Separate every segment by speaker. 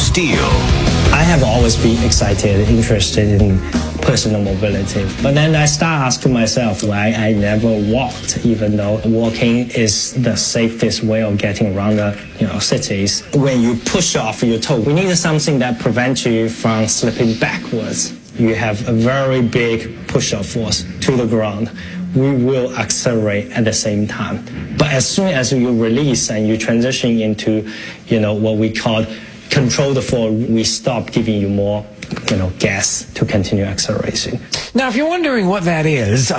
Speaker 1: Steele.
Speaker 2: I have always been excited, interested in personal mobility. But then I start asking myself why I never walked, even though walking is the safest way of getting around the cities. When you push off your toe, we need something that prevents you from slipping backwards. You have a very big push-off force to the ground. We will accelerate at the same time. But as soon as you release and you transition into, what we call control the fall, we stop giving you more, gas to continue acceleration.
Speaker 3: Now, if you're wondering what that is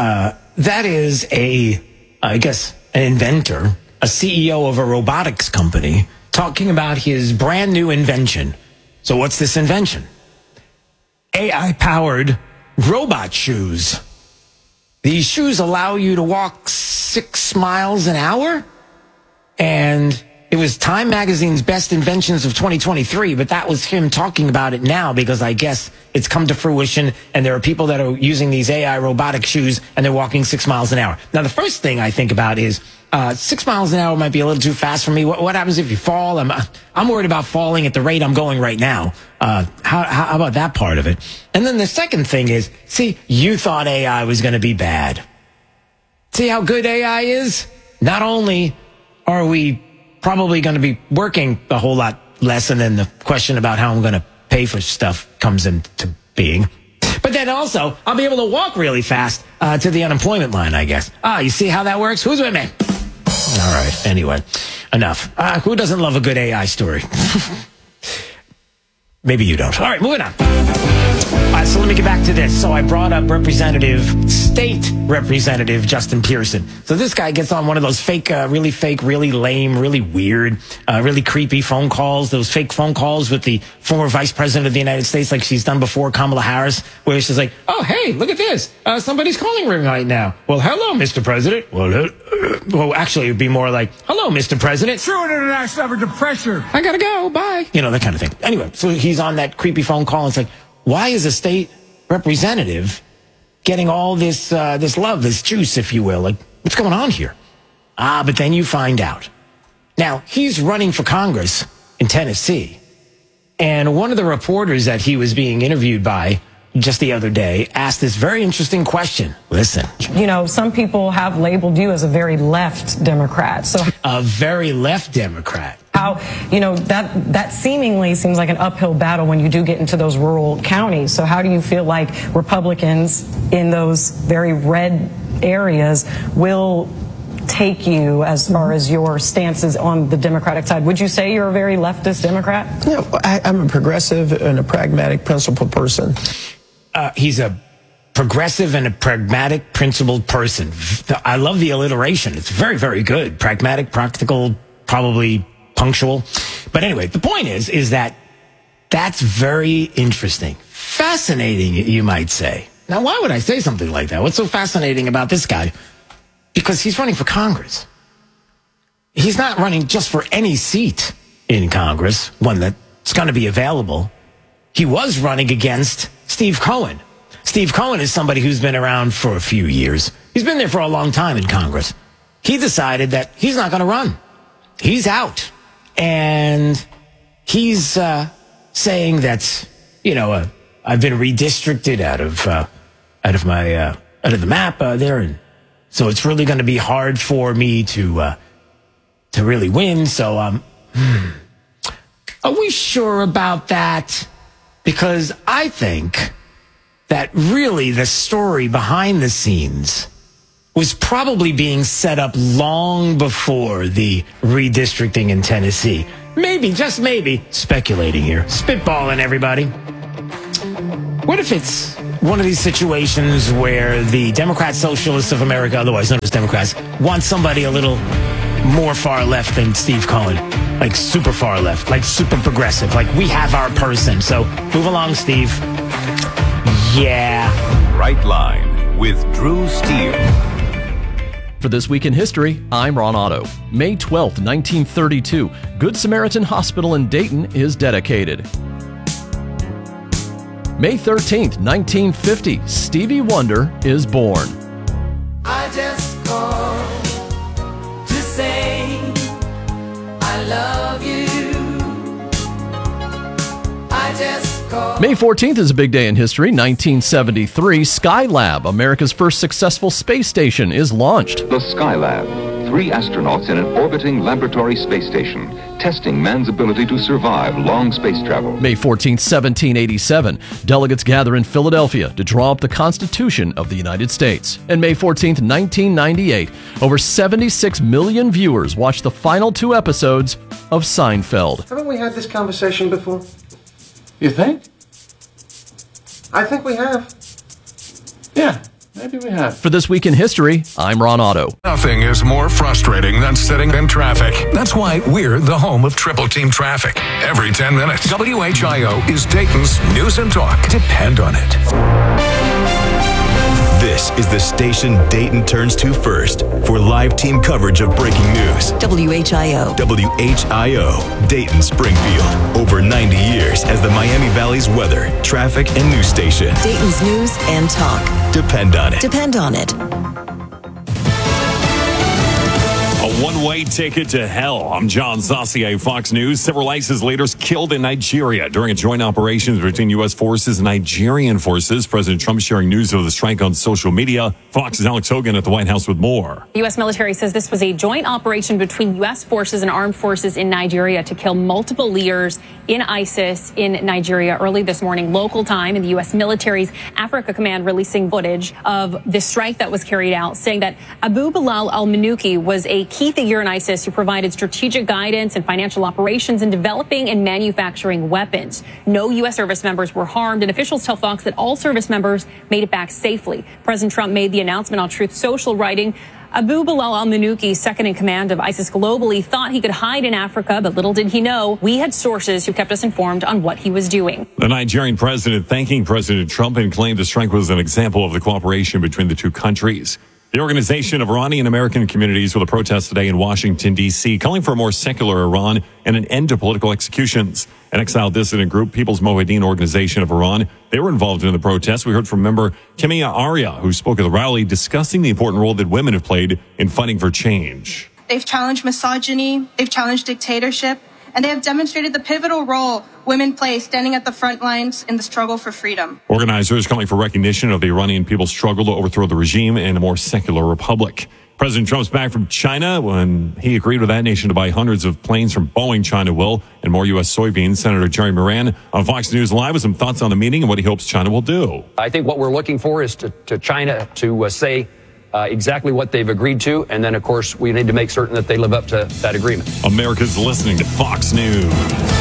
Speaker 3: an inventor, a CEO of a robotics company, talking about his brand new invention. So what's this invention? AI-powered robot shoes. These shoes allow you to walk 6 miles an hour, and it was Time Magazine's Best Inventions of 2023, but that was him talking about it now because I guess it's come to fruition and there are people that are using these AI robotic shoes and they're walking 6 miles an hour. Now, the first thing I think about is 6 miles an hour might be a little too fast for me. What happens if you fall? I'm worried about falling at the rate I'm going right now. How about that part of it? And then the second thing is, see, you thought AI was going to be bad. See how good AI is? Not only are we probably going to be working a whole lot less, and then the question about how I'm going to pay for stuff comes into being. But then also, I'll be able to walk really fast to the unemployment line, I guess. You see how that works? Who's with me? All right, anyway, enough. Who doesn't love a good AI story? Maybe you don't. All right, moving on. All right, so let me get back to this. So I brought up State Representative Justin Pearson. So this guy gets on one of those really lame, really weird, really creepy phone calls, those fake phone calls with the former Vice President of the United States, like she's done before, Kamala Harris, where she's like, oh, hey, look at this. Somebody's calling me right now. Well, hello, Mr. President. Well, actually, it would be more like, hello, Mr. President.
Speaker 4: True international average of pressure.
Speaker 3: I gotta go. Bye. That kind of thing. Anyway, so he's on that creepy phone call and it's like, why is a state representative getting all this love, this juice, if you will? Like, what's going on here? But then you find out. Now, he's running for Congress in Tennessee. And one of the reporters that he was being interviewed by just the other day asked this very interesting question. Listen.
Speaker 5: Some people have labeled you as a very left Democrat. So
Speaker 3: a very left Democrat.
Speaker 5: How, that seemingly seems like an uphill battle when you do get into those rural counties. So how do you feel like Republicans in those very red areas will take you as far as your stances on the Democratic side? Would you say you're a very leftist Democrat?
Speaker 6: No, I'm a progressive and a pragmatic, principled person.
Speaker 3: He's a progressive and a pragmatic, principled person. I love the alliteration. It's very, very good. Pragmatic, practical, probably punctual. But anyway, the point is that that's very interesting. Fascinating, you might say. Now, why would I say something like that? What's so fascinating about this guy? Because he's running for Congress. He's not running just for any seat in Congress, one that's going to be available. He was running against Steve Cohen. Steve Cohen is somebody who's been around for a few years. He's been there for a long time in Congress. He decided that he's not going to run. He's out. And he's saying that, I've been redistricted out of the map there, and so it's really going to be hard for me to really win. So, are we sure about that? Because I think that really the story behind the scenes was probably being set up long before the redistricting in Tennessee. Maybe, just maybe, speculating here, spitballing everybody. What if it's one of these situations where the Democrat Socialists of America, otherwise known as Democrats, want somebody a little more far left than Steve Cohen? Like super far left, like super progressive, like we have our person. So move along, Steve. Yeah.
Speaker 1: Right Line with Drew Steele.
Speaker 7: For This Week in History, I'm Ron Otto. May 12th, 1932, Good Samaritan Hospital in Dayton is dedicated. May 13th, 1950, Stevie Wonder is born.
Speaker 8: I just called to say I love you. I just called.
Speaker 7: May 14th is a big day in history. 1973, Skylab, America's first successful space station, is launched.
Speaker 9: The Skylab. 3 astronauts in an orbiting laboratory space station, testing man's ability to survive long space travel.
Speaker 7: May 14th, 1787, delegates gather in Philadelphia to draw up the Constitution of the United States. And May 14th, 1998, over 76 million viewers watched the final 2 episodes of Seinfeld.
Speaker 10: Haven't we had this conversation before?
Speaker 11: You think?
Speaker 10: I think we have.
Speaker 11: Yeah, maybe we have.
Speaker 7: For This Week in History, I'm Ron Otto.
Speaker 12: Nothing is more frustrating than sitting in traffic. That's why we're the home of Triple Team Traffic. Every 10 minutes, WHIO is Dayton's news and talk. Depend on it.
Speaker 1: This is the station Dayton turns to first for live team coverage of breaking news.
Speaker 13: WHIO.
Speaker 1: WHIO, Dayton Springfield. Over 90 years as the Miami Valley's weather, traffic, and news station.
Speaker 13: Dayton's news and talk.
Speaker 1: Depend on it.
Speaker 13: Depend on it.
Speaker 14: A one-way ticket to hell. I'm John Saucier, Fox News. Several ISIS leaders killed in Nigeria during a joint operation between U.S. forces and Nigerian forces. President Trump sharing news of the strike on social media. Fox's Alex Hogan at the White House with more.
Speaker 15: The U.S. military says this was a joint operation between U.S. forces and armed forces in Nigeria to kill multiple leaders in ISIS in Nigeria early this morning, local time, and the U.S. military's Africa Command releasing footage of the strike that was carried out, saying that Abu Bilal al-Manuki was a key figure in ISIS who provided strategic guidance and financial operations in developing and manufacturing weapons. No U.S. service members were harmed, and officials tell Fox that all service members made it back safely. President Trump made the announcement on Truth Social, writing, Abu Bilal al-Manuki, second in command of ISIS globally, thought he could hide in Africa, but little did he know we had sources who kept us informed on what he was doing.
Speaker 14: The Nigerian president thanking President Trump and claimed the strike was an example of the cooperation between the two countries. The Organization of Iranian American Communities with a protest today in Washington, D.C., calling for a more secular Iran and an end to political executions. An exiled dissident group, People's Mohiddin Organization of Iran, they were involved in the protest. We heard from member Kimia Arya, who spoke at the rally, discussing the important role that women have played in fighting for change.
Speaker 16: They've challenged misogyny, they've challenged dictatorship, and they have demonstrated the pivotal role women play standing at the front lines in the struggle for freedom.
Speaker 14: Organizers calling for recognition of the Iranian people's struggle to overthrow the regime in a more secular republic. President Trump's back from China when he agreed with that nation to buy hundreds of planes from Boeing. China will, and more U.S. soybeans. Senator Jerry Moran on Fox News Live with some thoughts on the meeting and what he hopes China will do.
Speaker 17: I think what we're looking for is to China to say exactly what they've agreed to. And then, of course, we need to make certain that they live up to that agreement.
Speaker 14: America's listening to Fox News.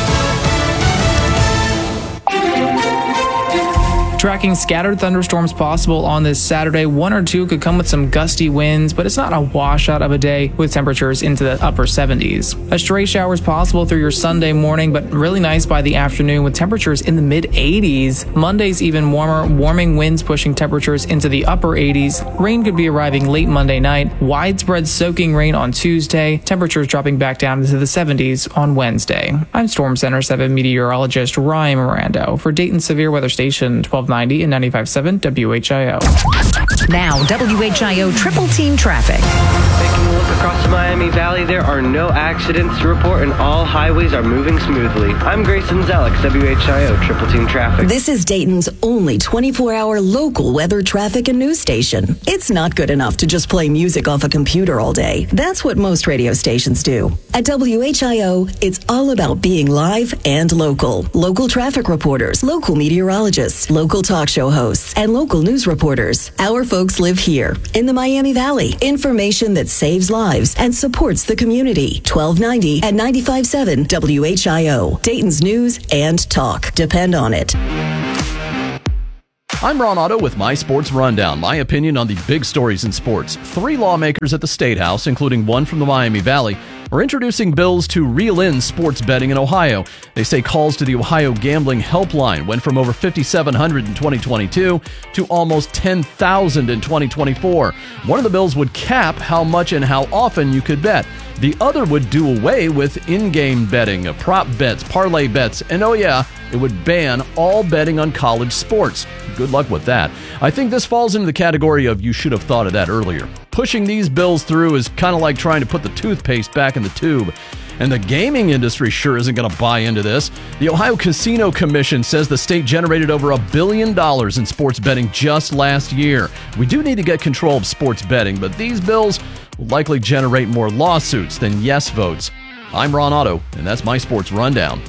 Speaker 18: Tracking scattered thunderstorms possible on this Saturday. 1 or 2 could come with some gusty winds, but it's not a washout of a day with temperatures into the upper 70s. A stray shower is possible through your Sunday morning, but really nice by the afternoon with temperatures in the mid 80s. Monday's even warmer, warming winds pushing temperatures into the upper 80s. Rain could be arriving late Monday night. Widespread soaking rain on Tuesday. Temperatures dropping back down into the 70s on Wednesday. I'm Storm Center 7 meteorologist Ryan Mirando for Dayton Severe Weather Station 1290 and 95.7 WHIO.
Speaker 19: Now, WHIO Triple Team Traffic.
Speaker 20: Taking a look across the Miami Valley, there are no accidents to report and all highways are moving smoothly. I'm Grayson Zellick, WHIO Triple Team Traffic.
Speaker 13: This is Dayton's only 24-hour local weather, traffic, and news station. It's not good enough to just play music off a computer all day. That's what most radio stations do. At WHIO, it's all about being live and local. Local traffic reporters, local meteorologists, local talk show hosts, and local news reporters. Our folks live here in the Miami Valley. Information that saves lives and supports the community. 1290 and 95.7 WHIO. Dayton's news and talk. Depend on it.
Speaker 7: I'm Ron Otto with My Sports Rundown, my opinion on the big stories in sports. 3 lawmakers at the State House, including one from the Miami Valley, are introducing bills to reel in sports betting in Ohio. They say calls to the Ohio Gambling Helpline went from over 5,700 in 2022 to almost 10,000 in 2024. One of the bills would cap how much and how often you could bet. The other would do away with in-game betting, prop bets, parlay bets, and oh yeah, it would ban all betting on college sports. Good luck with that. I think this falls into the category of you should have thought of that earlier. Pushing these bills through is kind of like trying to put the toothpaste back in the tube. And the gaming industry sure isn't going to buy into this. The Ohio Casino Commission says the state generated over $1 billion in sports betting just last year. We do need to get control of sports betting, but these bills will likely generate more lawsuits than yes votes. I'm Ron Otto, and that's my sports rundown.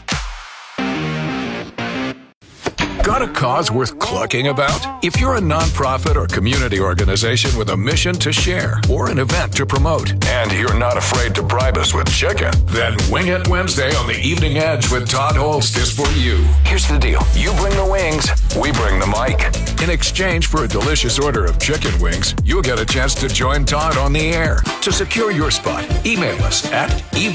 Speaker 12: Got a cause worth clucking about? If you're a nonprofit or community organization with a mission to share or an event to promote, and you're not afraid to bribe us with chicken, then Wing It Wednesday on the Evening Edge with Todd Holst is for you. Here's the deal. You bring the wings, we bring the mic. In exchange for a delicious order of chicken wings, you'll get a chance to join Todd on the air. To secure your spot, email us at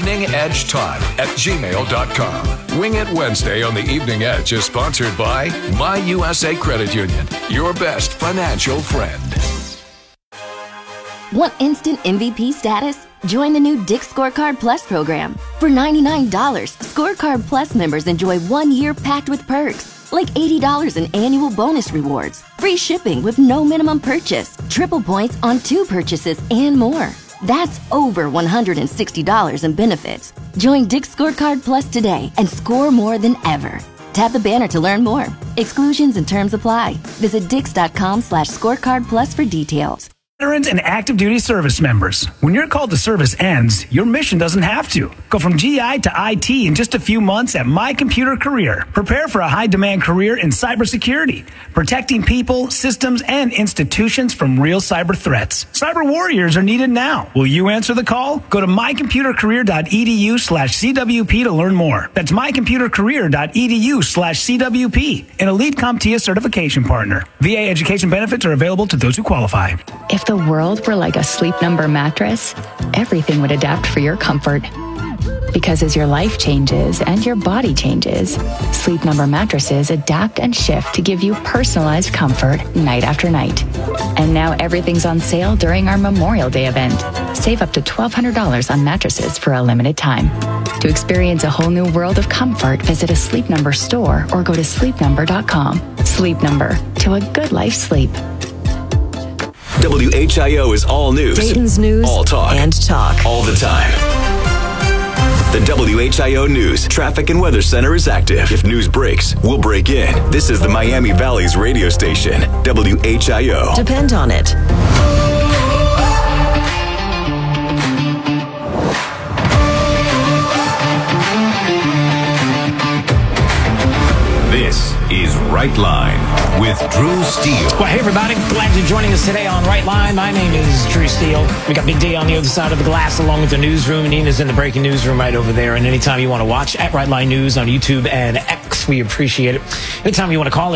Speaker 12: eveningedgetodd@gmail.com. Wing It Wednesday on the Evening Edge is sponsored by My USA Credit Union, your best financial friend.
Speaker 21: Want instant MVP status? Join the new Dick's Scorecard Plus program. For $99, Scorecard Plus members enjoy 1 year packed with perks, like $80 in annual bonus rewards, free shipping with no minimum purchase, triple points on 2 purchases, and more. That's over $160 in benefits. Join Dick's Scorecard Plus today and score more than ever. Tap the banner to learn more. Exclusions and terms apply. Visit dix.com/scorecardplus for details.
Speaker 22: Veterans and active duty service members, when your call to service ends, your mission doesn't have to. Go from GI to IT in just a few months at My Computer Career. Prepare for a high-demand career in cybersecurity, protecting people, systems, and institutions from real cyber threats. Cyber warriors are needed now. Will you answer the call? Go to mycomputercareer.edu/CWP to learn more. That's mycomputercareer.edu/CWP, an elite CompTIA certification partner. VA education benefits are available to those who qualify.
Speaker 23: If the world were like a Sleep Number mattress, everything would adapt for your comfort. Because as your life changes and your body changes, Sleep Number mattresses adapt and shift to give you personalized comfort night after night. And now everything's on sale during our Memorial Day event. Save up to $1,200 on mattresses for a limited time. To experience a whole new world of comfort, visit a Sleep Number store or go to sleepnumber.com. Sleep Number, to a good night's sleep.
Speaker 1: WHIO is all news.
Speaker 13: Dayton's news
Speaker 1: all talk.
Speaker 13: And talk.
Speaker 1: All the time. The WHIO News Traffic and Weather Center is active. If news breaks, we'll break in. This is the Miami Valley's radio station, WHIO.
Speaker 13: Depend on it.
Speaker 1: This is Right Line with Drew Steele.
Speaker 3: Well, hey, everybody. Glad you're joining us today on Right Line. My name is Drew Steele. We got Big D on the other side of the glass along with the newsroom. Nina's in the breaking newsroom right over there. And anytime you want to watch at Right Line News on YouTube and X, we appreciate it. Anytime you want to call,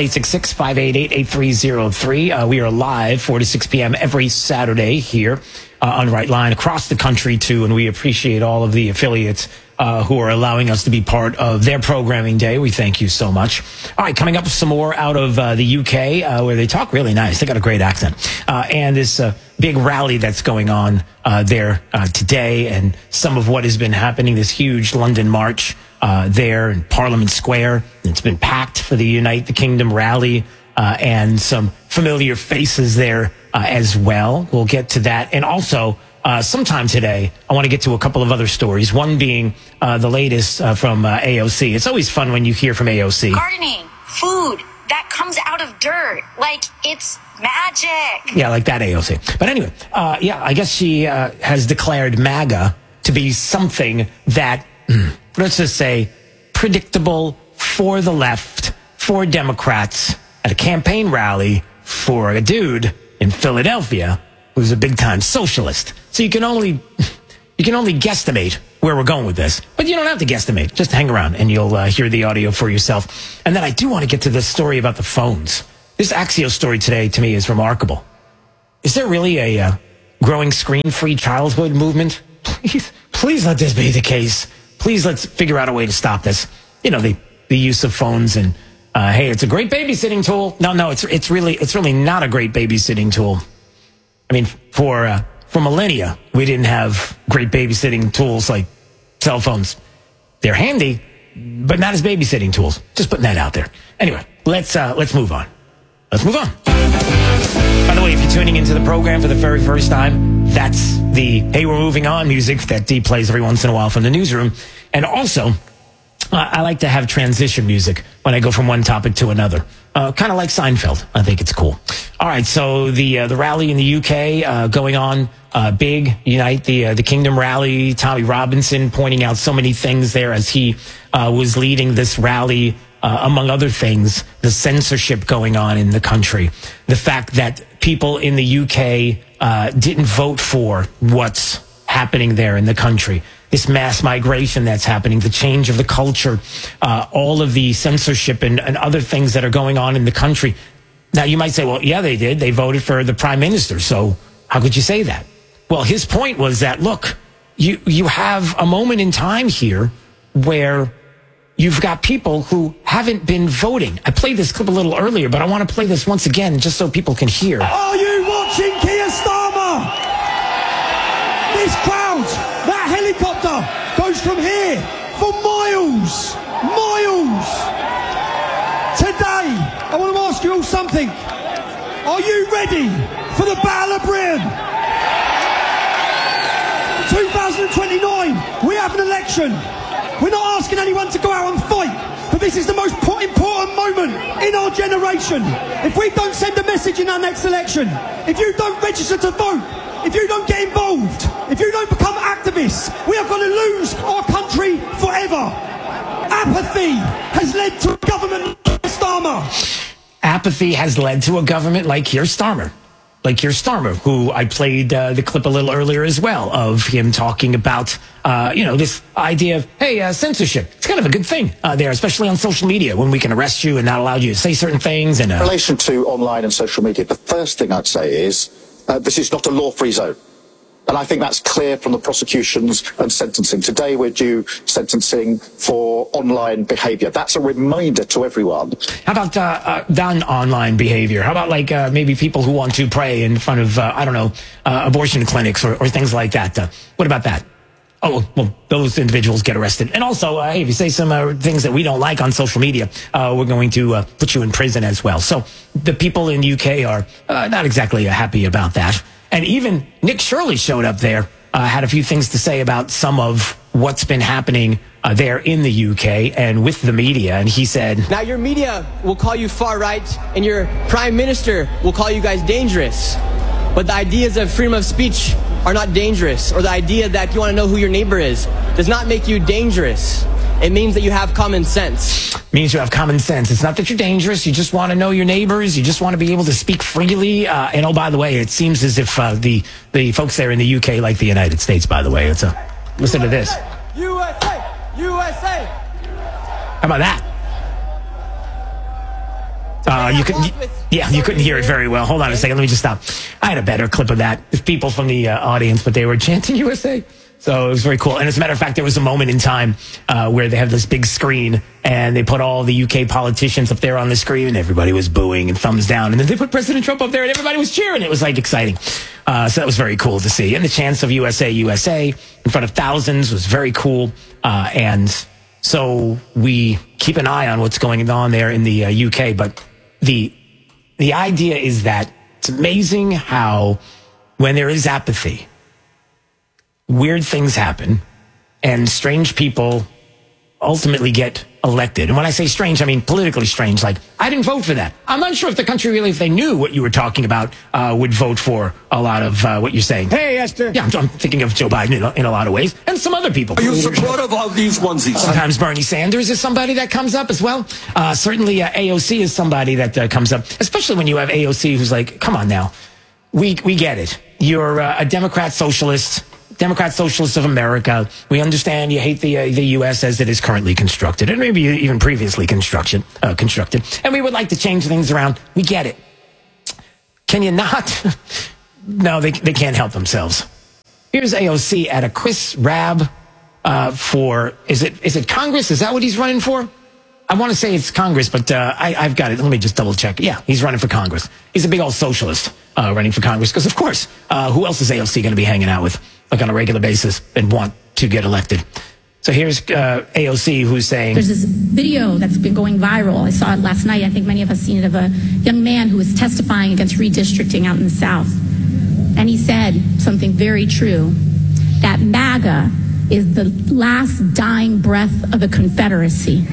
Speaker 3: 866-588-8303. We are live 4 to 6 p.m. every Saturday here on Right Line across the country, too. And we appreciate all of the affiliates who are allowing us to be part of their programming day. We thank you so much. All right, coming up some more out of the UK, where they talk really nice. They got a great accent. And this big rally that's going on there today, and some of what has been happening, this huge London march there in Parliament Square. It's been packed for the Unite the Kingdom rally, and some familiar faces there as well. We'll get to that. And also, sometime today, I want to get to a couple of other stories. One being the latest from AOC. It's always fun when you hear from AOC.
Speaker 24: Gardening, food, that comes out of dirt. Like, it's magic.
Speaker 3: Yeah, like that AOC. But anyway, I guess she has declared MAGA to be something that, let's just say, predictable for the left, for Democrats, at a campaign rally for a dude in Philadelphia who's a big-time socialist. So you can only guesstimate where we're going with this. But you don't have to guesstimate. Just hang around and you'll hear the audio for yourself. And then I do want to get to this story about the phones. This Axios story today, to me, is remarkable. Is there really a growing screen-free childhood movement? Please let this be the case. Please let's figure out a way to stop this. You know, the use of phones and, hey, it's a great babysitting tool. No, it's really not a great babysitting tool. I mean, for millennia, we didn't have great babysitting tools like cell phones. They're handy, but not as babysitting tools. Just putting that out there. Anyway, let's move on. Let's move on. By the way, if you're tuning into the program for the very first time, That's the "Hey, we're moving on" music that Dee plays every once in a while from the newsroom. And also, I like to have transition music when I go from one topic to another. Kind of like Seinfeld. I think it's cool. All right, so the rally in the UK going on, big, Unite the Kingdom rally. Tommy Robinson pointing out so many things there as he was leading this rally. Among other things, the censorship going on in the country, the fact that people in the UK didn't vote for what's happening there in the country, this mass migration that's happening, the change of the culture, all of the censorship and other things that are going on in the country. Now, you might say, well, yeah, they did. They voted for the prime minister. So how could you say that? Well, his point was that, look, you have a moment in time here where you've got people who haven't been voting. I played this clip a little earlier, but I want to play this once again just so people can hear.
Speaker 8: Are you watching Keir Starmer? This crowd, that helicopter goes from here for miles. Today, I want to ask you all something. Are you ready for the Battle of Britain? 2029, we have an election. We're not asking anyone to go out and fight, but this is the most important moment in our generation. If we don't send a message in our next election, if you don't register to vote, if you don't get involved, if you don't become activists, we are going to lose our country forever. Apathy has led to a government like Starmer.
Speaker 3: Apathy has led to a government like Keir Starmer. Like Keir Starmer, who I played the clip a little earlier as well, of him talking about, this idea of, hey, censorship. It's kind of a good thing there, especially on social media, when we can arrest you and not allow you to say certain things. And
Speaker 2: in relation to online and social media, the first thing I'd say is this is not a law-free zone. And I think that's clear from the prosecutions and sentencing. Today we're due sentencing for online behaviour. That's a reminder to everyone.
Speaker 3: How about non-online behaviour? How about maybe people who want to pray in front of, abortion clinics or things like that? What about that? Oh, well, those individuals get arrested. And also, hey, if you say some things that we don't like on social media, we're going to put you in prison as well. So the people in the UK are not exactly happy about that. And even Nick Shirley showed up there, had a few things to say about some of what's been happening there in the UK and with the media. And he said,
Speaker 4: now your media will call you far right and your prime minister will call you guys dangerous. But the ideas of freedom of speech are not dangerous, or the idea that you want to know who your neighbor is does not make you dangerous. It means that you have common sense.
Speaker 3: Means you have common sense. It's not that you're dangerous. You just want to know your neighbors. You just want to be able to speak freely. And oh, by the way, it seems as if the folks there in the UK like the United States, by the way. Listen to this.
Speaker 4: USA! USA!
Speaker 3: How about that? You couldn't hear it very well. Hold on a second. Let me just stop. I had a better clip of that. There's people from the audience, but they were chanting USA. So it was very cool. And as a matter of fact, there was a moment in time where they have this big screen and they put all the UK politicians up there on the screen and everybody was booing and thumbs down. And then they put President Trump up there and everybody was cheering. It was exciting. So that was very cool to see. And the chants of USA, USA in front of thousands was very cool. And so we keep an eye on what's going on there in the UK. But the idea is that it's amazing how when there is apathy, weird things happen and strange people ultimately get elected. And when I say strange, I mean politically strange. Like, I didn't vote for that. I'm not sure if the country really, if they knew what you were talking about, would vote for a lot of what you're saying.
Speaker 8: Hey, Esther.
Speaker 3: Yeah, I'm thinking of Joe Biden in a lot of ways. And some other people.
Speaker 8: Are you supportive of these onesies?
Speaker 3: Sometimes Bernie Sanders is somebody that comes up as well. Certainly AOC is somebody that comes up, especially when you have AOC who's like, come on now. We get it. You're a Democrat socialist of America. We understand you hate the U.S. as it is currently constructed, and maybe even previously constructed. And we would like to change things around. We get it. Can you not? No, they can't help themselves. Here's AOC at a Chris Rabb for, is it Congress? Is that what he's running for? I want to say it's Congress, but I've got it. Let me just double check. Yeah, he's running for Congress. He's a big old socialist running for Congress because, of course, who else is AOC going to be hanging out with on a regular basis and want to get elected? So here's AOC who's saying...
Speaker 5: There's this video that's been going viral. I saw it last night. I think many of us seen it, of a young man who was testifying against redistricting out in the South. and he said something very true, that MAGA is the last dying breath of the Confederacy.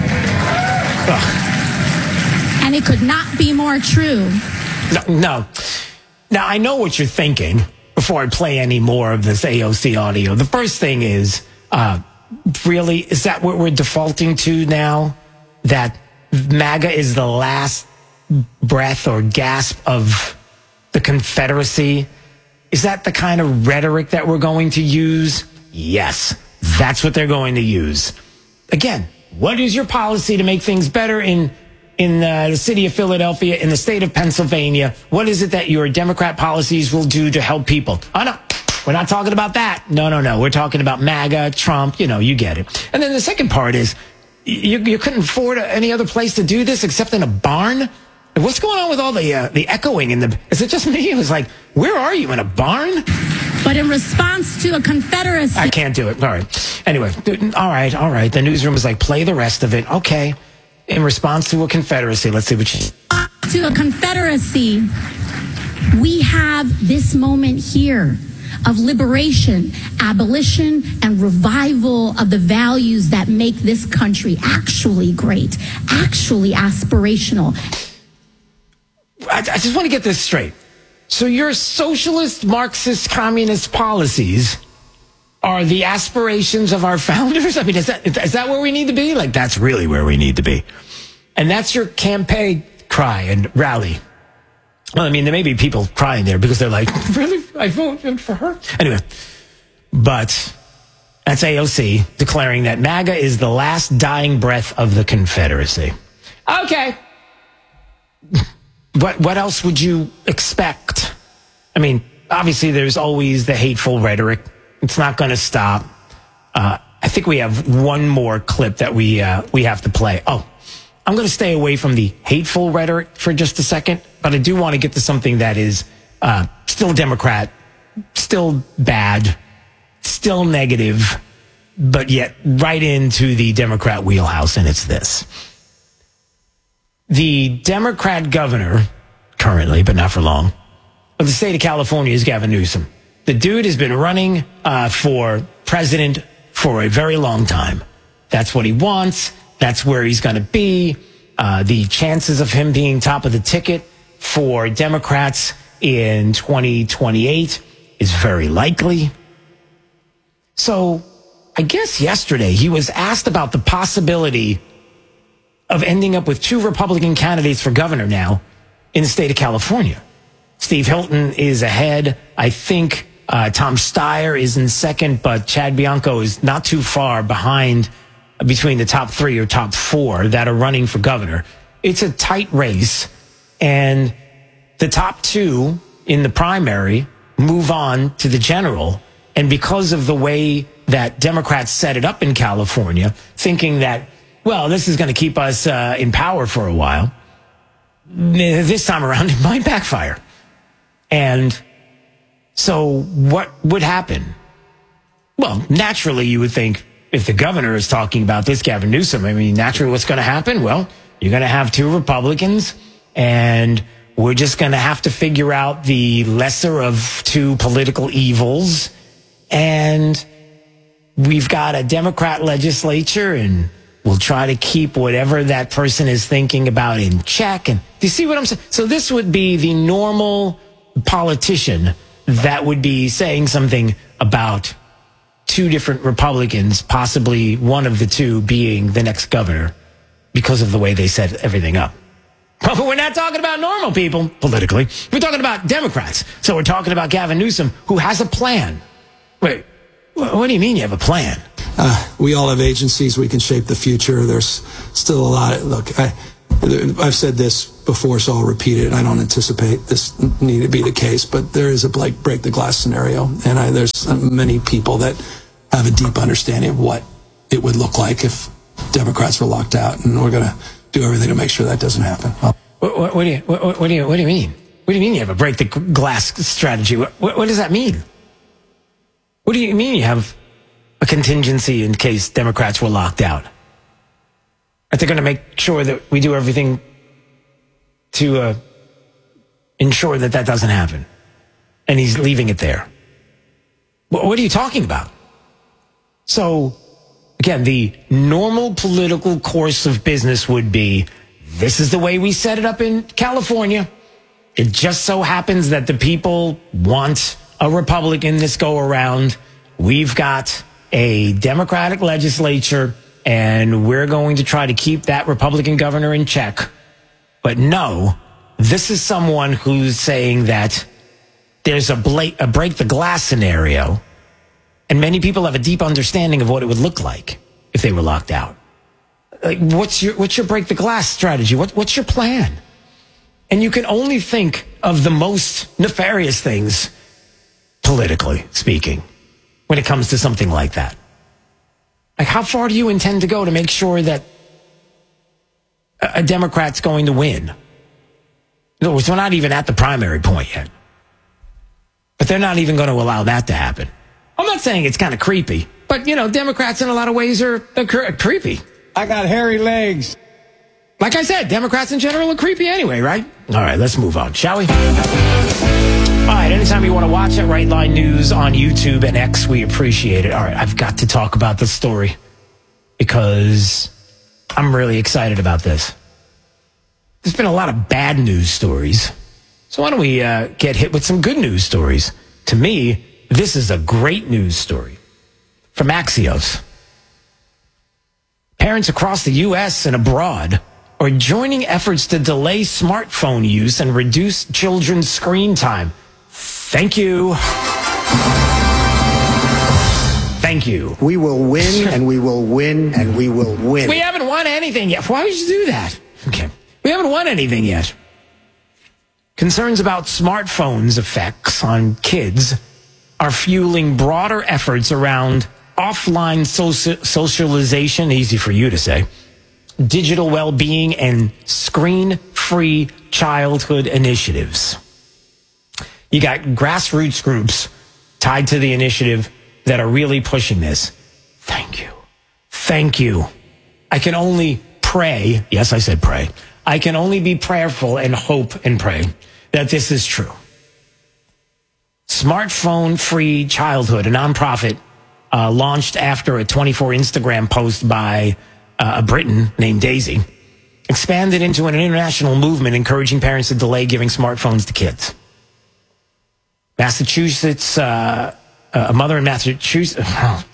Speaker 5: And it could not be more true.
Speaker 3: No. Now, I know what you're thinking before I play any more of this AOC audio. The first thing is, really, is that what we're defaulting to now? That MAGA is the last breath or gasp of the Confederacy? Is that the kind of rhetoric that we're going to use? Yes, that's what they're going to use. Again, what is your policy to make things better in the city of Philadelphia, in the state of Pennsylvania? What is it that your Democrat policies will do to help people? Oh, no, we're not talking about that. No. We're talking about MAGA, Trump, you get it. And then the second part is, you couldn't afford any other place to do this except in a barn? What's going on with all the echoing? Is it just me? It was like, where are you, in a barn?
Speaker 5: But in response to a Confederacy...
Speaker 3: I can't do it. All right. Anyway, all right. The newsroom was like, play the rest of it. Okay. In response to a Confederacy. Let's see what you...
Speaker 5: To a Confederacy, we have this moment here of liberation, abolition, and revival of the values that make this country actually great, actually aspirational.
Speaker 3: I just want to get this straight. So your socialist, Marxist, communist policies are the aspirations of our founders? I mean, is that where we need to be? Like, that's really where we need to be. And that's your campaign cry and rally. Well, I mean, there may be people crying there because they're like, really? I voted for her? Anyway, but that's AOC declaring that MAGA is the last dying breath of the Confederacy. Okay. What else would you expect? I mean, obviously there's always the hateful rhetoric. It's not going to stop. I think we have one more clip that we have to play. Oh, I'm going to stay away from the hateful rhetoric for just a second, but I do want to get to something that is still Democrat, still bad, still negative, but yet right into the Democrat wheelhouse, and it's this. The Democrat governor, currently, but not for long, of the state of California is Gavin Newsom. The dude has been running for president for a very long time. That's what he wants. That's where he's going to be. The chances of him being top of the ticket for Democrats in 2028 is very likely. So I guess yesterday he was asked about the possibility of ending up with two Republican candidates for governor now in the state of California. Steve Hilton is ahead. I think Tom Steyer is in second, but Chad Bianco is not too far behind between the top three or top four that are running for governor. It's a tight race, and the top two in the primary move on to the general. And because of the way that Democrats set it up in California, thinking that, well, this is going to keep us in power for a while, this time around it might backfire. And so what would happen? Well, naturally, you would think if the governor is talking about this, Gavin Newsom, I mean, naturally, what's going to happen? Well, you're going to have two Republicans, and we're just going to have to figure out the lesser of two political evils. And we've got a Democrat legislature, and we'll try to keep whatever that person is thinking about in check. And do you see what I'm saying? So this would be the normal politician that would be saying something about two different Republicans, possibly one of the two being the next governor, because of the way they set everything up. But we're not talking about normal people politically. We're talking about Democrats. So we're talking about Gavin Newsom, who has a plan. Wait, what do you mean you have a plan?
Speaker 6: We all have agencies. We can shape the future. There's still a lot. Look, I've said this before, so I'll repeat it. I don't anticipate this need to be the case, but there is a break the glass scenario. And there's many people that have a deep understanding of what it would look like if Democrats were locked out. And we're going to do everything to make sure that doesn't happen.
Speaker 3: What do you mean? What do you mean you have a break the glass strategy? What does that mean? What do you mean you have a contingency in case Democrats were locked out? Are they going to make sure that we do everything to ensure that that doesn't happen? and he's leaving it there. What are you talking about? So, again, the normal political course of business would be, this is the way we set it up in California. It just so happens that the people want a Republican this go around. We've got a Democratic legislature, and we're going to try to keep that Republican governor in check. But no, this is someone who's saying that there's a break the glass scenario, and many people have a deep understanding of what it would look like if they were locked out. Like, what's your break the glass strategy? What's your plan? And you can only think of the most nefarious things, politically speaking, when it comes to something like that. Like, how far do you intend to go to make sure that a Democrat's going to win? In other words, we're not even at the primary point yet. But they're not even going to allow that to happen. I'm not saying it's kind of creepy, but, Democrats in a lot of ways are creepy.
Speaker 9: I got hairy legs.
Speaker 3: Like I said, Democrats in general are creepy anyway, right? All right, let's move on, shall we? All right, anytime you want to watch at Right Line News on YouTube and X, we appreciate it. All right, I've got to talk about this story because I'm really excited about this. There's been a lot of bad news stories. So why don't we get hit with some good news stories? To me, this is a great news story from Axios. Parents across the U.S. and abroad are joining efforts to delay smartphone use and reduce children's screen time. Thank you. Thank you.
Speaker 9: We will win, and we will win, and we will win.
Speaker 3: We haven't won anything yet. Why would you do that? Okay. We haven't won anything yet. Concerns about smartphones' effects on kids are fueling broader efforts around offline socialization, easy for you to say, digital well-being, and screen-free childhood initiatives. You got grassroots groups tied to the initiative that are really pushing this. Thank you. Thank you. I can only pray. Yes, I said pray. I can only be prayerful and hope and pray that this is true. Smartphone Free Childhood, a nonprofit launched after a 24 Instagram post by a Briton named Daisy, expanded into an international movement encouraging parents to delay giving smartphones to kids. Massachusetts, a mother in Massachusetts,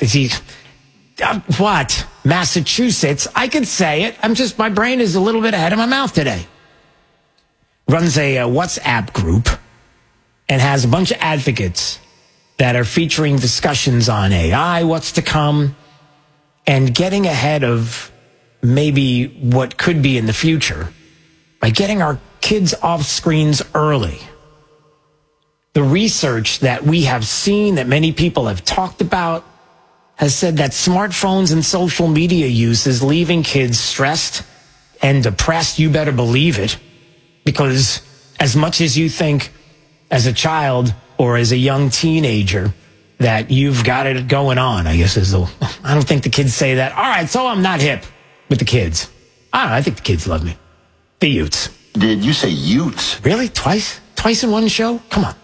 Speaker 3: what? Massachusetts, I could say it. My brain is a little bit ahead of my mouth today. Runs a WhatsApp group and has a bunch of advocates that are featuring discussions on AI, what's to come, and getting ahead of maybe what could be in the future by getting our kids off screens early. The research that we have seen, that many people have talked about, has said that smartphones and social media use is leaving kids stressed and depressed. You better believe it. Because as much as you think as a child or as a young teenager that you've got it going on, I guess I don't think the kids say that. All right, so I'm not hip with the kids. I don't know, I think the kids love me. The Utes.
Speaker 10: Did you say Utes?
Speaker 3: Really? Twice? Twice in one show? Come on.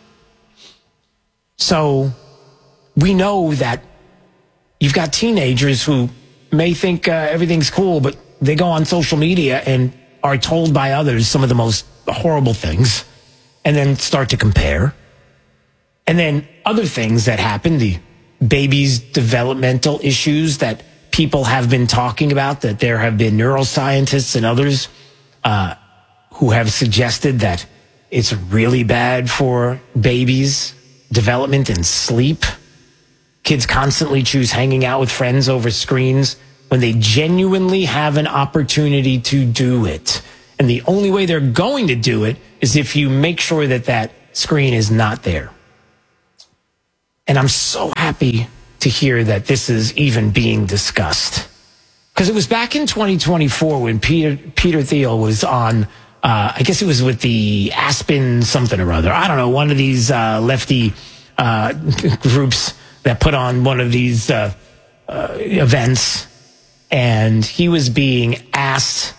Speaker 3: So we know that you've got teenagers who may think everything's cool, but they go on social media and are told by others some of the most horrible things and then start to compare. And then other things that happen, the baby's developmental issues that people have been talking about, that there have been neuroscientists and others who have suggested that it's really bad for babies' development and sleep. Kids constantly choose hanging out with friends over screens when they genuinely have an opportunity to do it. And the only way they're going to do it is if you make sure that that screen is not there. And I'm so happy to hear that this is even being discussed. Because it was back in 2024 when Peter Thiel was on, I guess it was with the Aspen something or other. I don't know, one of these lefty groups that put on one of these events. And he was being asked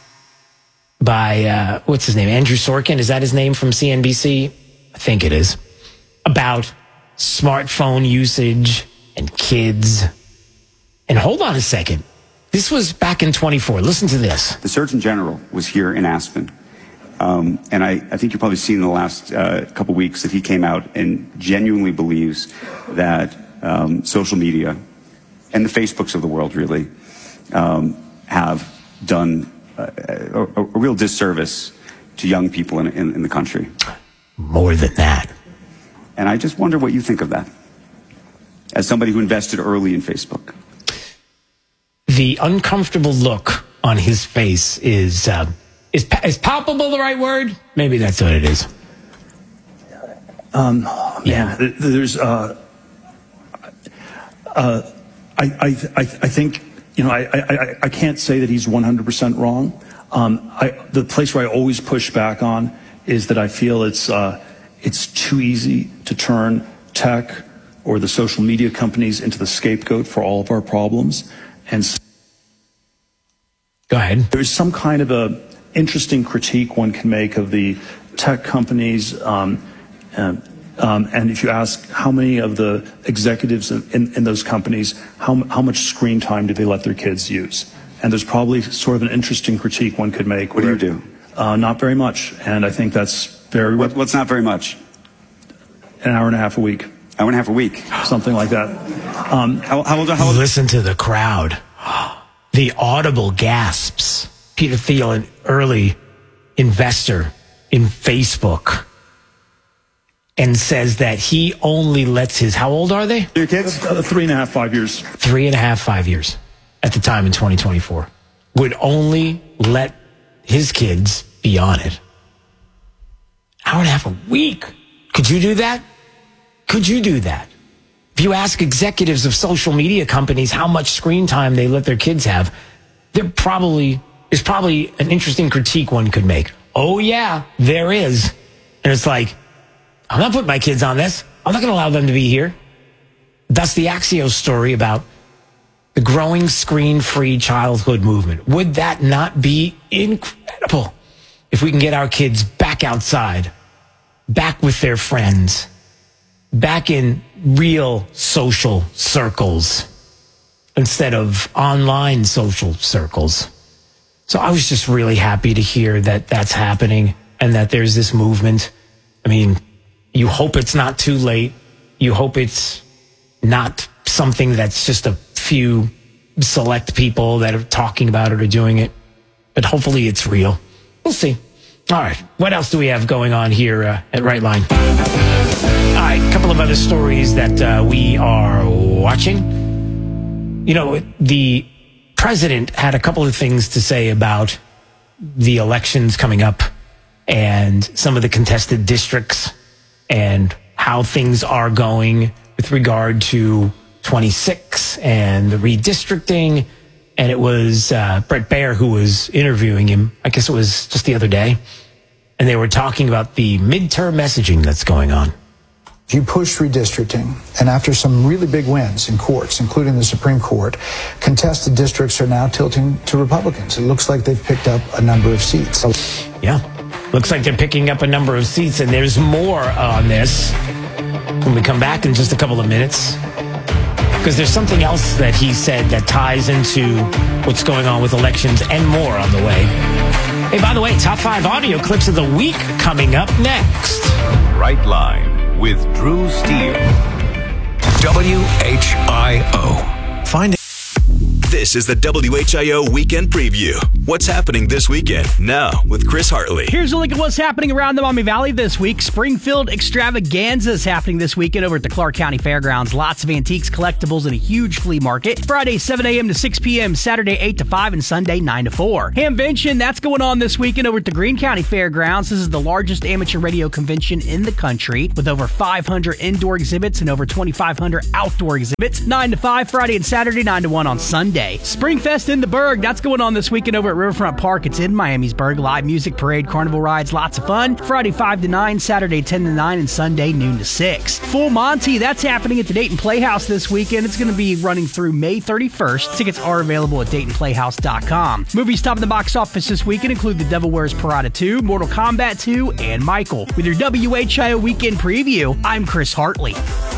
Speaker 3: by, what's his name? Andrew Sorkin. Is that his name from CNBC? I think it is. about smartphone usage and kids. And hold on a second. This was back in 24. Listen to this.
Speaker 11: The Surgeon General was here in Aspen. And I think you've probably seen in the last couple weeks that he came out and genuinely believes that social media and the Facebooks of the world really have done a real disservice to young people in the country.
Speaker 3: More than that.
Speaker 11: And I just wonder what you think of that as somebody who invested early in Facebook.
Speaker 3: The uncomfortable look on his face is palpable the right word? Maybe that's what it is.
Speaker 15: There's I think, I can't say that he's 100% wrong. The place where I always push back on is that I feel it's too easy to turn tech or the social media companies into the scapegoat for all of our problems. And
Speaker 3: go ahead.
Speaker 15: There's some kind of a interesting critique one can make of the tech companies. And if you ask how many of the executives in those companies, how much screen time do they let their kids use? And there's probably sort of an interesting critique one could make.
Speaker 11: What do you do?
Speaker 15: Not very much. And I think that's very...
Speaker 11: What's not very much?
Speaker 15: An hour and a half a week.
Speaker 11: Hour and a half a week?
Speaker 15: Something like that.
Speaker 11: How old?
Speaker 3: Listen to the crowd. The audible gasps. Peter Thiel, an early investor in Facebook, and says that he only lets his... How old are they?
Speaker 15: Your kids? 3.5, 5 years.
Speaker 3: 3.5, 5 years at the time in 2024. Would only let his kids be on it. Hour and a half a week. Could you do that? Could you do that? If you ask executives of social media companies how much screen time they let their kids have, there's probably an interesting critique one could make. Oh, yeah, there is. And it's like, I'm not putting my kids on this. I'm not going to allow them to be here. That's the Axios story about the growing screen-free childhood movement. Would that not be incredible if we can get our kids back outside, back with their friends, back in real social circles instead of online social circles? So I was just really happy to hear that that's happening and that there's this movement. I mean, you hope it's not too late. You hope it's not something that's just a few select people that are talking about it or doing it. But hopefully it's real. We'll see. All right. What else do we have going on here at Right Line? All right. A couple of other stories that we are watching. The president had a couple of things to say about the elections coming up and some of the contested districts and how things are going with regard to 26 and the redistricting. And it was Bret Baier who was interviewing him. I guess it was just the other day. And they were talking about the midterm messaging that's going on.
Speaker 16: You push redistricting, and after some really big wins in courts, including the Supreme Court, contested districts are now tilting to Republicans. It looks like they've picked up a number of seats.
Speaker 3: Yeah, looks like they're picking up a number of seats, and there's more on this when we come back in just a couple of minutes. Because there's something else that he said that ties into what's going on with elections and more on the way. Hey, by the way, top 5 audio clips of the week coming up next.
Speaker 1: Right Line with Drew Steele. WHIO. Find it. This is the WHIO Weekend Preview. What's happening this weekend? Now with Chris Hartley.
Speaker 17: Here's a look at what's happening around the Maumee Valley this week. Springfield Extravaganza is happening this weekend over at the Clark County Fairgrounds. Lots of antiques, collectibles, and a huge flea market. Friday, 7 a.m. to 6 p.m. Saturday, 8 to 5, and Sunday, 9 to 4. Hamvention, that's going on this weekend over at the Greene County Fairgrounds. This is the largest amateur radio convention in the country with over 500 indoor exhibits and over 2,500 outdoor exhibits. 9 to 5 Friday and Saturday, 9 to 1 on Sunday. Day. Springfest in the Berg, that's going on this weekend over at Riverfront Park. It's in Miamisburg. Live music, parade, carnival rides, lots of fun. Friday 5 to 9, Saturday 10 to 9, and Sunday noon to 6. Full Monty, that's happening at the Dayton Playhouse this weekend. It's going to be running through May 31st. Tickets are available at DaytonPlayhouse.com. Movies topping the box office this weekend include The Devil Wears Prada 2, Mortal Kombat 2, and Michael. With your WHIO weekend preview, I'm Chris Hartley.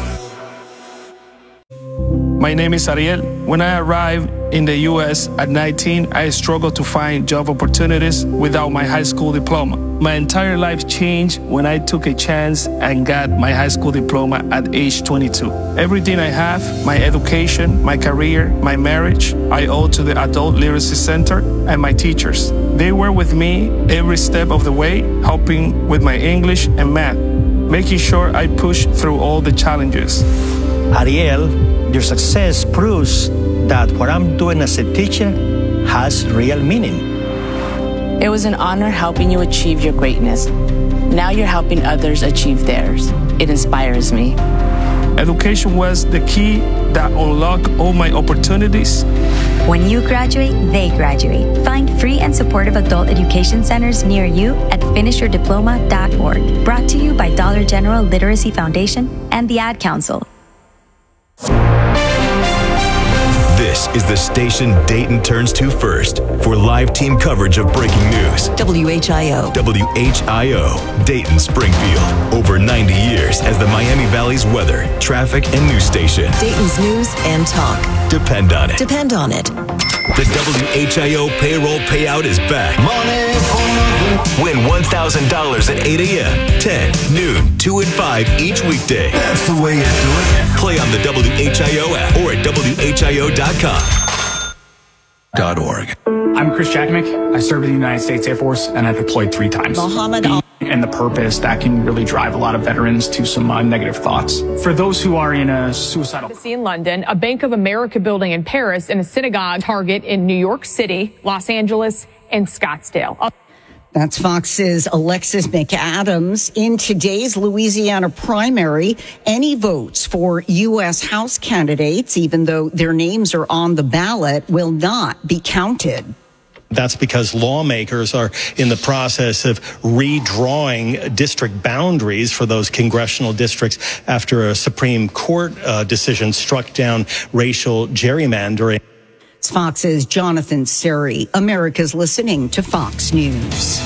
Speaker 14: My name is Ariel. When I arrived in the U.S. at 19, I struggled to find job opportunities without my high school diploma. My entire life changed when I took a chance and got my high school diploma at age 22. Everything I have, my education, my career, my marriage, I owe to the Adult Literacy Center and my teachers. They were with me every step of the way, helping with my English and math, making sure I pushed through all the challenges.
Speaker 18: Ariel, your success proves that what I'm doing as a teacher has real meaning.
Speaker 19: It was an honor helping you achieve your greatness. Now you're helping others achieve theirs. It inspires me.
Speaker 14: Education was the key that unlocked all my opportunities.
Speaker 20: When you graduate, they graduate. Find free and supportive adult education centers near you at finishyourdiploma.org. Brought to you by Dollar General Literacy Foundation and the Ad Council.
Speaker 1: This is the station Dayton turns to first for live team coverage of breaking news.
Speaker 13: WHIO.
Speaker 1: WHIO, Dayton, Springfield. Over 90 years as the Miami Valley's weather, traffic, and news station.
Speaker 13: Dayton's news and talk.
Speaker 1: Depend on it.
Speaker 13: Depend on it.
Speaker 1: The WHIO payroll payout is back. Win $1,000 at 8 a.m., 10, noon, 2 and 5 each weekday.
Speaker 10: That's the way you do it.
Speaker 1: Play on the WHIO app or at WHIO.com.
Speaker 25: I'm Chris Jackmick. I served in the United States Air Force and I deployed 3 times. And the purpose that can really drive a lot of veterans to some negative thoughts. For those who are in a suicidal...
Speaker 26: In London, a Bank of America building in Paris, and a synagogue target in New York City, Los Angeles, and Scottsdale.
Speaker 27: That's Fox's Alexis McAdams. In today's Louisiana primary, any votes for U.S. House candidates, even though their names are on the ballot, will not be counted.
Speaker 28: That's because lawmakers are in the process of redrawing district boundaries for those congressional districts after a Supreme Court decision struck down racial gerrymandering.
Speaker 27: It's Fox's Jonathan Seri. America's listening to Fox News.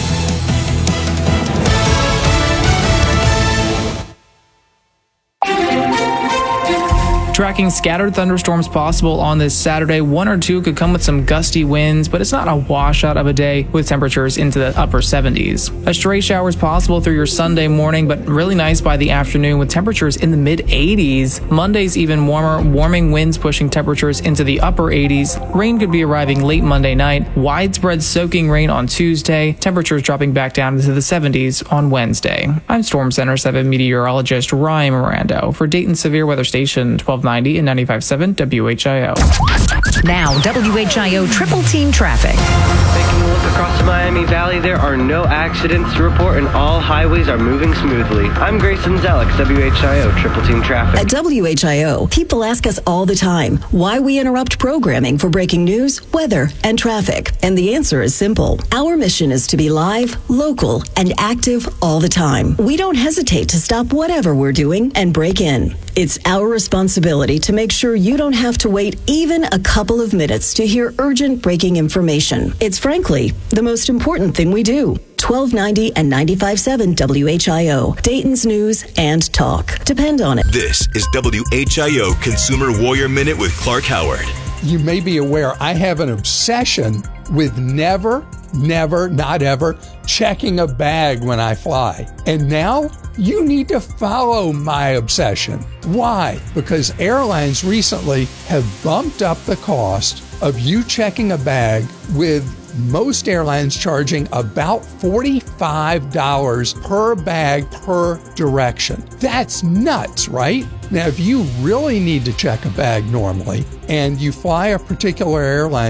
Speaker 29: Tracking scattered thunderstorms possible on this Saturday. 1 or 2 could come with some gusty winds, but it's not a washout of a day with temperatures into the upper 70s. A stray shower is possible through your Sunday morning, but really nice by the afternoon with temperatures in the mid 80s. Monday's even warmer, warming winds pushing temperatures into the upper 80s. Rain could be arriving late Monday night. Widespread soaking rain on Tuesday. Temperatures dropping back down into the 70s on Wednesday. I'm Storm Center 7 meteorologist Ryan Mirando for Dayton Severe Weather Station 1290 and 95.7 WHIO.
Speaker 30: Now, WHIO Triple Team Traffic.
Speaker 31: Taking a look across the Miami Valley, there are no accidents to report and all highways are moving smoothly. I'm Grayson Zellick, WHIO Triple Team Traffic.
Speaker 13: At WHIO, people ask us all the time why we interrupt programming for breaking news, weather, and traffic. And the answer is simple. Our mission is to be live, local, and active all the time. We don't hesitate to stop whatever we're doing and break in. It's our responsibility to make sure you don't have to wait even a couple of minutes to hear urgent breaking information. It's frankly the most important thing we do. 1290 and 95.7 WHIO, Dayton's news and talk. Depend on it.
Speaker 1: This is WHIO Consumer Warrior Minute with Clark Howard.
Speaker 32: You may be aware I have an obsession with never, not ever checking a bag when I fly. And now you need to follow my obsession. Why? Because airlines recently have bumped up the cost of you checking a bag, with most airlines charging about $45 per bag per direction. That's nuts, right? Now, if you really need to check a bag normally and you fly a particular airline,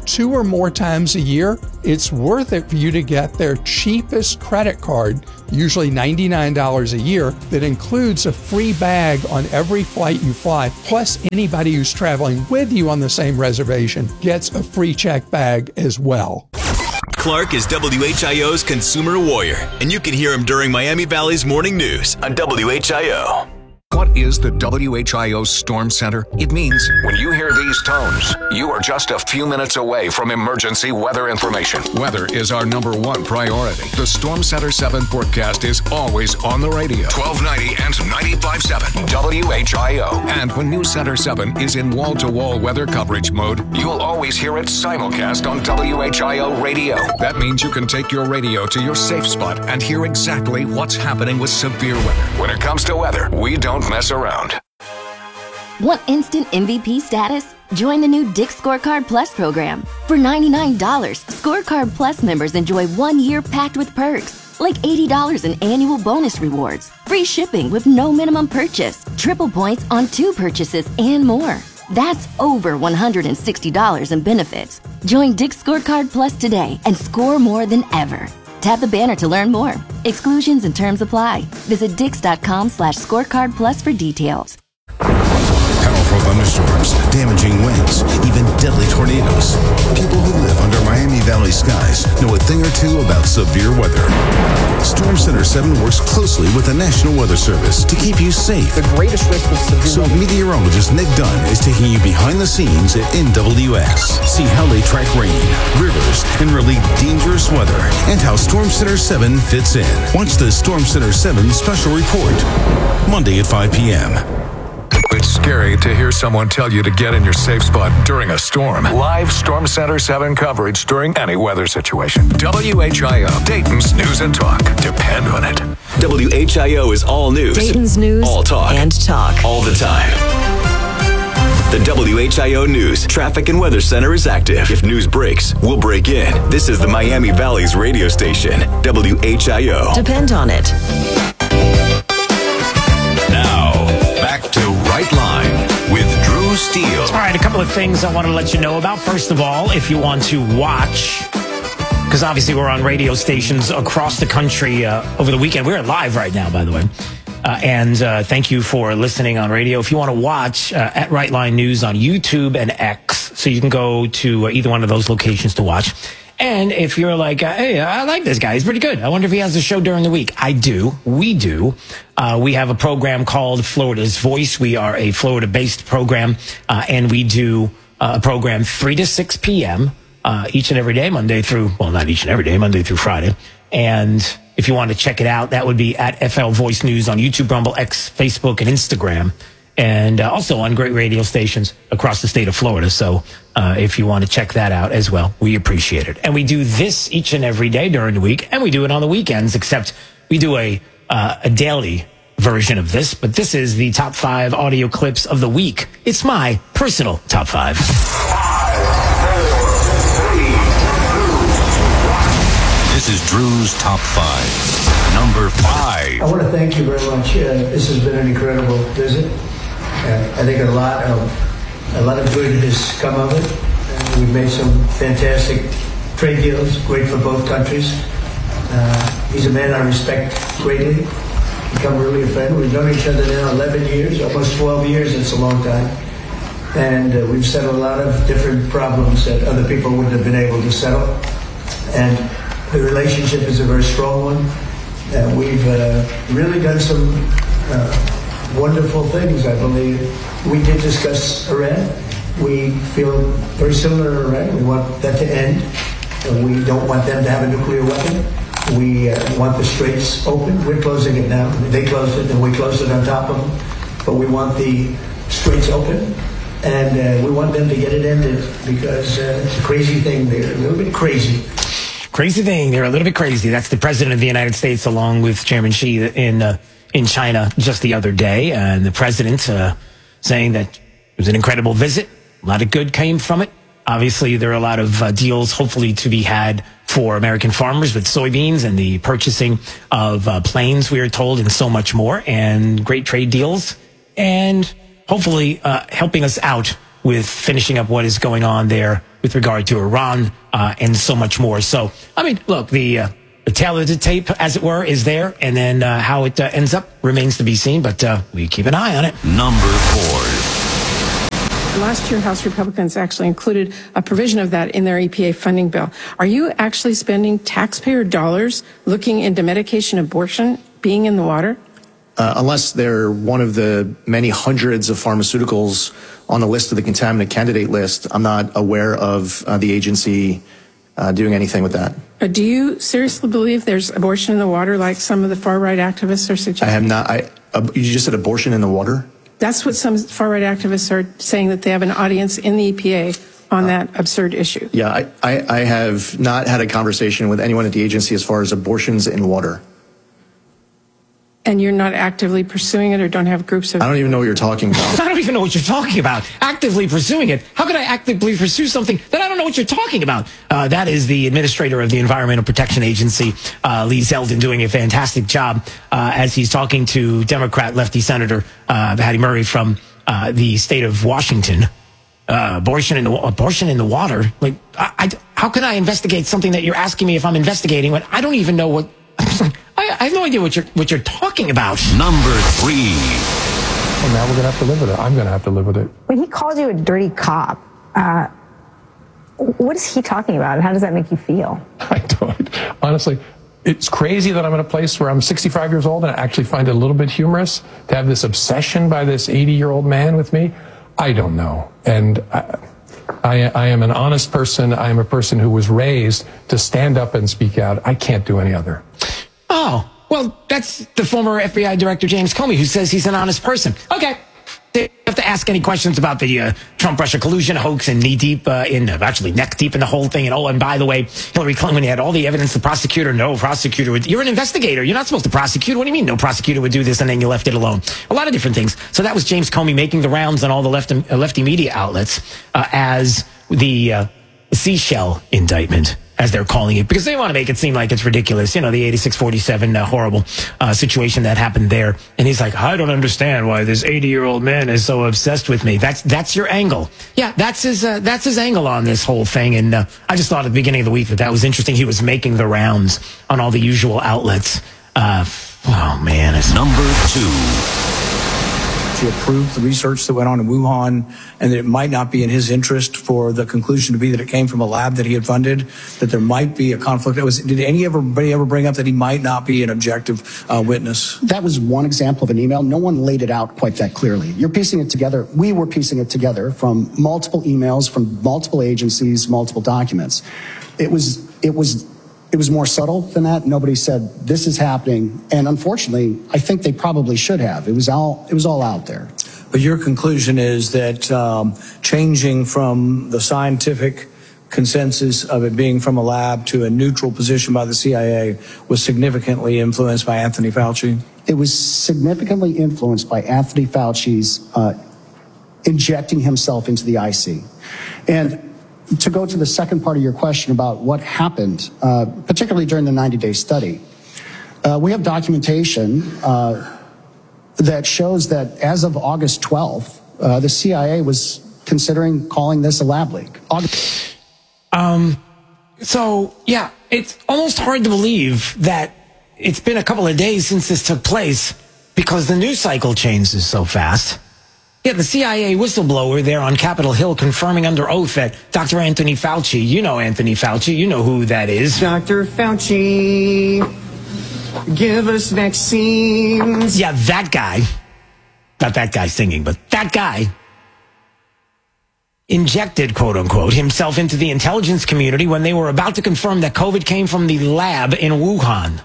Speaker 32: 2 or more times a year, it's worth it for you to get their cheapest credit card, usually $99 a year, that includes a free bag on every flight you fly. Plus, anybody who's traveling with you on the same reservation gets a free check bag as well.
Speaker 1: Clark is WHIO's consumer warrior, and you can hear him during Miami Valley's morning news on WHIO.
Speaker 2: What is the WHIO Storm Center? It means when you hear these tones, you are just a few minutes away from emergency weather information. Weather is our #1 priority. The Storm Center 7 forecast is always on the radio. 1290 and 95.7 WHIO. And when News Center 7 is in wall-to-wall weather coverage mode, you'll always hear it simulcast on WHIO radio. That means you can take your radio to your safe spot and hear exactly what's happening with severe weather. When it comes to weather, we don't mess around.
Speaker 4: Want instant MVP status? Join the new Dick's Scorecard Plus program. For $99, Scorecard Plus members enjoy 1 year packed with perks, like $80 in annual bonus rewards, free shipping with no minimum purchase, triple points on 2 purchases, and more. That's over $160 in benefits. Join Dick's Scorecard Plus today and score more than ever. Tap the banner to learn more. Exclusions and terms apply. Visit Dix.com/scorecard plus for details.
Speaker 5: Powerful thunderstorms, damaging winds, even deadly tornadoes. People who live under Miami Valley skies know a thing or two about severe weather. Storm Center 7 works closely with the National Weather Service to keep you safe.
Speaker 6: The greatest risk of severe
Speaker 5: So meteorologist Nick Dunn is taking you behind the scenes at NWS. See how they track rain, rivers, and really dangerous weather, and how Storm Center 7 fits in. Watch the Storm Center 7 special report, Monday at 5 p.m.
Speaker 2: It's scary to hear someone tell you to get in your safe spot during a storm. Live Storm Center 7 coverage during any weather situation. WHIO, Dayton's News and Talk. Depend on it.
Speaker 1: WHIO is all news.
Speaker 13: Dayton's news
Speaker 1: all talk.
Speaker 13: And talk.
Speaker 1: All the time. The WHIO News Traffic and Weather Center is active. If news breaks, we'll break in. This is the Miami Valley's radio station, WHIO.
Speaker 13: Depend on it.
Speaker 1: Now, back to Right Line with Drew Steele.
Speaker 3: All right, a couple of things I want to let you know about. First of all, if you want to watch, because obviously we're on radio stations across the country over the weekend. We're live right now, by the way. And thank you for listening on radio. If you want to watch at Right Line News on YouTube and X, so you can go to either one of those locations to watch. And if you're like, hey, I like this guy, he's pretty good, I wonder if he has a show during the week. I do. We do. We have a program called Florida's Voice. We are a Florida-based program, and we do a program 3 to 6 p.m. Each and every day, Monday through Friday. And if you want to check it out, that would be at FL Voice News on YouTube, Rumble, X, Facebook, and Instagram. And also on great radio stations across the state of Florida. So if you want to check that out as well, we appreciate it. And we do this each and every day during the week, and we do it on the weekends, except we do a daily version of this. But this is the top 5 audio clips of the week. It's my personal top 5.
Speaker 5: 5, 4, 3, 2, 1. This is Drew's top 5. Number 5.
Speaker 16: I want to thank you very much. This has been an incredible visit. I think a lot of good has come of it. We've made some fantastic trade deals, great for both countries. He's a man I respect greatly. Become really a friend. We've known each other now 11 years, almost 12 years. It's a long time. And we've settled a lot of different problems that other people wouldn't have been able to settle. And the relationship is a very strong one. We've really done some wonderful things, I believe. We did discuss Iran. We feel very similar to Iran. We want that to end. We don't want them to have a nuclear weapon. We want the straits open. We're closing it now. They closed it, and we closed it on top of them. But we want the straits open, and we want them to get it ended because it's a crazy thing. They're a little bit crazy.
Speaker 3: Crazy thing. They're a little bit crazy. That's the president of the United States, along with Chairman Xi in China just the other day. And the president saying that it was an incredible visit. A lot of good came from it. Obviously, there are a lot of deals hopefully to be had for American farmers with soybeans and the purchasing of planes, we are told, and so much more. And great trade deals. And hopefully helping us out with finishing up what is going on there with regard to Iran and so much more. So, I mean, look, the tail of the tape, as it were, is there. And then how it ends up remains to be seen. But we keep an eye on it.
Speaker 1: Number 4.
Speaker 6: Last year, House Republicans actually included a provision of that in their EPA funding bill. Are you actually spending taxpayer dollars looking into medication abortion being in the water?
Speaker 7: Unless they're one of the many hundreds of pharmaceuticals on the list of the contaminant candidate list, I'm not aware of the agency doing anything with that.
Speaker 6: Do you seriously believe there's abortion in the water like some of the far-right activists are suggesting?
Speaker 7: I have not. You just said abortion in the water?
Speaker 6: That's what some far-right activists are saying, that they have an audience in the EPA on that absurd issue.
Speaker 7: Yeah, I have not had a conversation with anyone at the agency as far as abortions in water.
Speaker 6: And you're not actively pursuing it, or don't have groups of...
Speaker 7: I don't even know what you're talking about.
Speaker 3: I don't even know what you're talking about. Actively pursuing it. How could I actively pursue something that I don't know what you're talking about? That is the administrator of the Environmental Protection Agency, Lee Zeldin, doing a fantastic job as he's talking to Democrat lefty Senator Hattie Murray from the state of Washington. Abortion in the water. Like, how can I investigate something that you're asking me if I'm investigating when I don't even know what... I have no idea what you're talking about.
Speaker 1: Number 3.
Speaker 8: Well, now we're going to have to live with it. I'm going to have to live with it.
Speaker 9: When he calls you a dirty cop, what is he talking about, and how does that make you feel?
Speaker 8: I don't. Honestly, it's crazy that I'm in a place where I'm 65 years old and I actually find it a little bit humorous to have this obsession by this 80-year-old man with me. I don't know. And I am an honest person. I am a person who was raised to stand up and speak out. I can't do any other.
Speaker 3: Oh, well, that's the former FBI Director James Comey, who says he's an honest person. Okay. You have to ask any questions about the Trump-Russia collusion hoax and neck deep in the whole thing. And oh, and by the way, Hillary Clinton had all the evidence. The prosecutor, no prosecutor would. You're an investigator. You're not supposed to prosecute. What do you mean no prosecutor would do this and then you left it alone? A lot of different things. So that was James Comey making the rounds on all the lefty media outlets as the seashell indictment, as they're calling it, because they want to make it seem like it's ridiculous. You know, the 8647 horrible situation that happened there. And he's like, I don't understand why this 80-year-old man is so obsessed with me. That's your angle. Yeah, that's his angle on this whole thing. And I just thought at the beginning of the week that was interesting. He was making the rounds on all the usual outlets. Oh man, it's
Speaker 1: number 2.
Speaker 11: He approved the research that went on in Wuhan, and that it might not be in his interest for the conclusion to be that it came from a lab that he had funded, that there might be a conflict. Did anybody ever bring up that he might not be an objective witness?
Speaker 12: That was one example of an email. No one laid it out quite that clearly. You're piecing it together. We were piecing it together from multiple emails, from multiple agencies, multiple documents. It was more subtle than that. Nobody said this is happening, and unfortunately, I think they probably should have. It was all out there.
Speaker 11: But your conclusion is that changing from the scientific consensus of it being from a lab to a neutral position by the CIA was significantly influenced by Anthony Fauci?
Speaker 12: It was significantly influenced by Anthony Fauci's injecting himself into the IC. And to go to the second part of your question about what happened, particularly during the 90-day study, we have documentation that shows that as of August 12th, the CIA was considering calling this a lab leak.
Speaker 3: So, yeah, it's almost hard to believe that it's been a couple of days since this took place because the news cycle changes so fast. Yeah, the CIA whistleblower there on Capitol Hill confirming under oath that Dr. Anthony Fauci, you know Anthony Fauci, you know who that is.
Speaker 15: Dr. Fauci, give us vaccines.
Speaker 3: Yeah, that guy. Not that guy singing, but that guy injected, quote unquote, himself into the intelligence community when they were about to confirm that COVID came from the lab in Wuhan.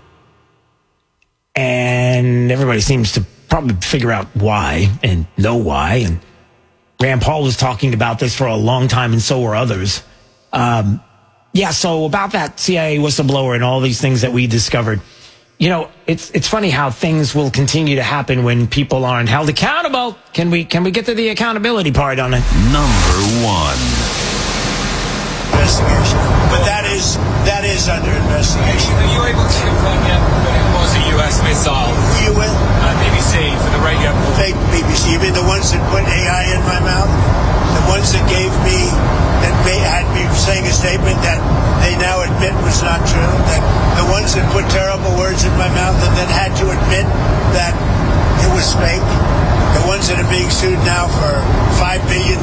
Speaker 3: And everybody seems to probably figure out why and know why. And Rand Paul was talking about this for a long time, and so were others. So about that CIA whistleblower and all these things that we discovered, you know, it's funny how things will continue to happen when people aren't held accountable. Can we get to the accountability part on it?
Speaker 1: Number 1.
Speaker 17: Investigation, but that is under investigation.
Speaker 21: Are you able to confirm yet that it was a U.S. missile?
Speaker 17: You will?
Speaker 21: BBC for the radio.
Speaker 17: Fake BBC. You mean the ones that put AI in my mouth? The ones that gave me, that had me saying a statement that they now admit was not true, that the ones that put terrible words in my mouth and then had to admit that it was fake, the ones that are being sued now for $5 billion